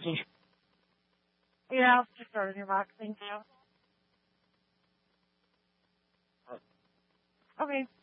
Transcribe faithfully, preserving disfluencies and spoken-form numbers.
Yeah, I'll just throw it in your box. Thank you. Okay.